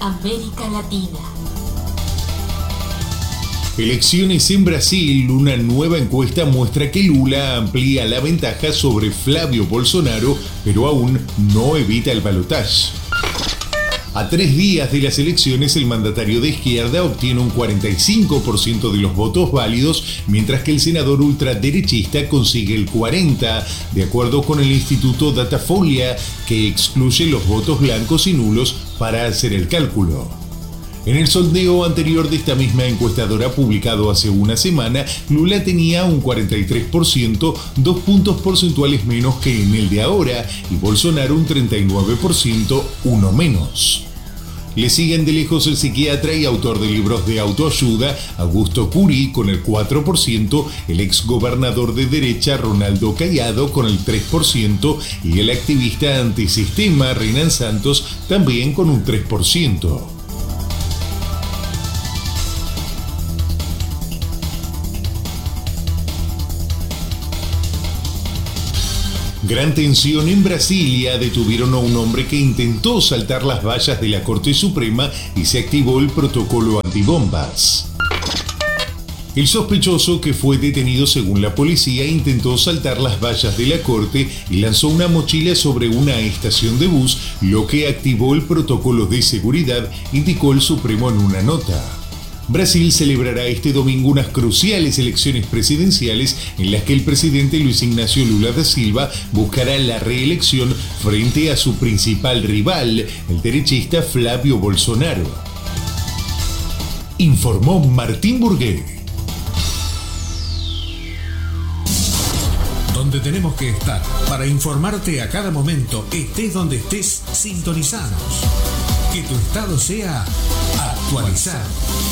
América Latina. Elecciones en Brasil. Una nueva encuesta muestra que Lula amplía la ventaja sobre Flavio Bolsonaro, pero aún no evita el balotaje. A 3 días de las elecciones, el mandatario de izquierda obtiene un 45% de los votos válidos, mientras que el senador ultraderechista consigue el 40%, de acuerdo con el Instituto Datafolha, que excluye los votos blancos y nulos para hacer el cálculo. En el sondeo anterior de esta misma encuestadora publicado hace una semana, Lula tenía un 43%, 2 puntos porcentuales menos que en el de ahora, y Bolsonaro un 39%, uno menos. Le siguen de lejos el psiquiatra y autor de libros de autoayuda, Augusto Cury, con el 4%, el exgobernador de derecha, Ronaldo Caiado, con el 3%, y el activista antisistema, Renan Santos, también con un 3%. Gran tensión en Brasilia. Detuvieron a un hombre que intentó saltar las vallas de la Corte Suprema y se activó el protocolo antibombas. El sospechoso, que fue detenido según la policía, intentó saltar las vallas de la Corte y lanzó una mochila sobre una estación de bus, lo que activó el protocolo de seguridad, indicó el Supremo en una nota. Brasil celebrará este domingo unas cruciales elecciones presidenciales en las que el presidente Luis Ignacio Lula da Silva buscará la reelección frente a su principal rival, el derechista Flavio Bolsonaro. Informó Martín Burgué. Donde tenemos que estar para informarte a cada momento, estés donde estés, sintonizados. Que tu estado sea actualizado.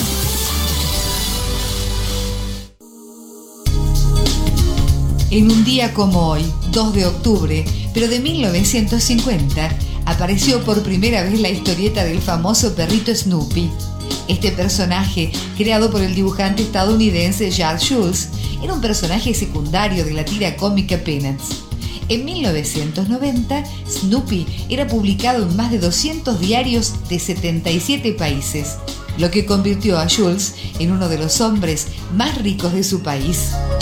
En un día como hoy, 2 de octubre, pero de 1950, apareció por primera vez la historieta del famoso perrito Snoopy. Este personaje, creado por el dibujante estadounidense Charles Schulz, era un personaje secundario de la tira cómica Peanuts. En 1990, Snoopy era publicado en más de 200 diarios de 77 países, lo que convirtió a Schulz en uno de los hombres más ricos de su país.